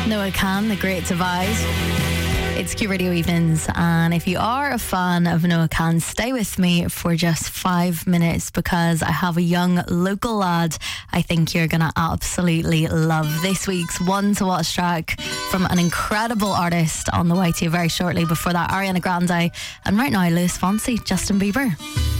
Noah Khan, The Great Divide. It's Q Radio Evenings, and if you are a fan of Noah Khan, stay with me for just 5 minutes because I have a young local lad I think you're going to absolutely love. This week's one to watch track from an incredible artist on the way to you very shortly. Before that, Ariana Grande, and right now, Luis Fonsi, Justin Bieber.